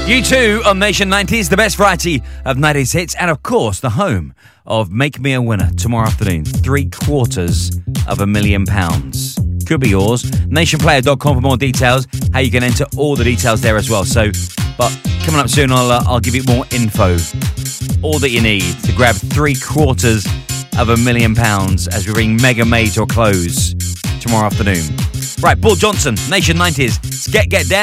U2 on Nation 90s, the best variety of 90s hits, and of course, the home of Make Me a Winner tomorrow afternoon. £750,000. Could be yours. Nationplayer.com for more details, how you can enter all the details there as well. But coming up soon, I'll give you more info. All that you need to grab £750,000 as we bring Mega May to a close tomorrow afternoon. Right, Paul Johnson, Nation 90s. Let's get down.